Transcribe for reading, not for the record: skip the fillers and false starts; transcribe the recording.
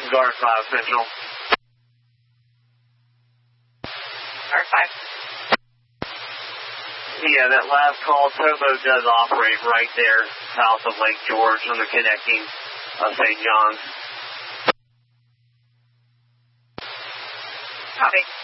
Guard 5 Central. Guard 5. Yeah, that last call, Turbo does operate right there south of Lake George on the connecting St. John's. Copy.